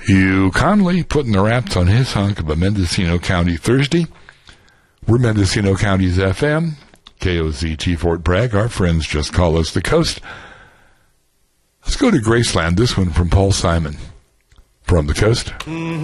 Hugh Conley putting the wraps on his hunk of a Mendocino County Thursday. We're Mendocino County's FM, KOZT Fort Bragg. Our friends just call us the Coast. Let's go to Graceland. This one from Paul Simon from the Coast.